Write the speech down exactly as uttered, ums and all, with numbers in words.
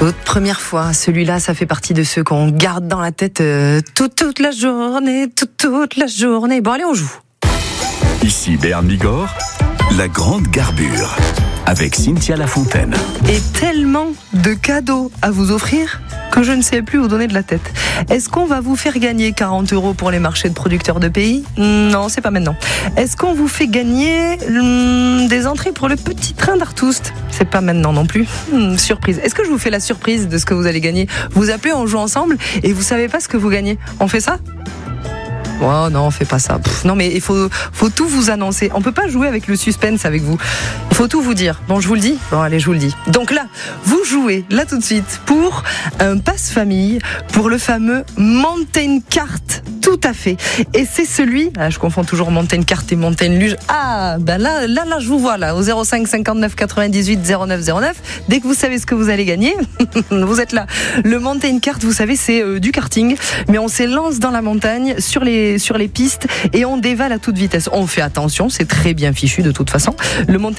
Toute première fois, celui-là, ça fait partie de ceux qu'on garde dans la tête euh, toute, toute la journée, toute, toute la journée. Bon, allez, on joue. Ici Béarn Bigorre, la grande garbure, avec Cynthia Lafontaine. Et tellement de cadeaux à vous offrir que je ne sais plus où donner de la tête. Est-ce qu'on va vous faire gagner quarante euros pour les marchés de producteurs de pays ? Non, c'est pas maintenant. Est-ce qu'on vous fait gagner hum, des entrées pour le petit train d'Artoust ? C'est pas maintenant non plus. Hum, surprise. Est-ce que je vous fais la surprise de ce que vous allez gagner ? Vous appelez, on joue ensemble et vous savez pas ce que vous gagnez. On fait ça ? Oh non, on fait pas ça. Pff, non, mais il faut, faut tout vous annoncer. On peut pas jouer avec le suspense avec vous. Il faut tout vous dire. Bon, je vous le dis. Bon, allez, je vous le dis. Donc là, vous jouez, là tout de suite, pour un passe-famille, pour le fameux Mountain Kart. Tout à fait. Et c'est celui, ah, je confonds toujours Mountain Kart et Mountain Luge. Ah, ben là, là, là, je vous vois, là, au zéro cinq cinquante-neuf quatre-vingt-dix-huit zéro neuf zéro neuf. Dès que vous savez ce que vous allez gagner, vous êtes là. Le Mountain Kart, vous savez, c'est euh, du karting, mais on s'élance dans la montagne, sur les, sur les pistes, et on dévale à toute vitesse. On fait attention, c'est très bien fichu de toute façon. Le Mountain